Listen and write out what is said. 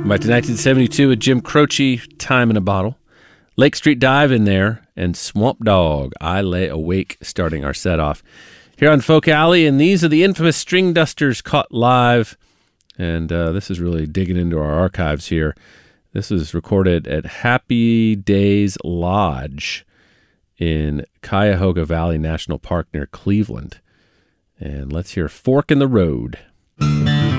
Welcome back to 1972 with Jim Croce, Time in a Bottle. Lake Street Dive in there, and Swamp Dogg, I Lay Awake, starting our set off here on Folk Alley. And these are the infamous String Dusters caught live. And this is really digging into our archives here. This was recorded at Happy Days Lodge in Cuyahoga Valley National Park near Cleveland. And let's hear Fork in the Road.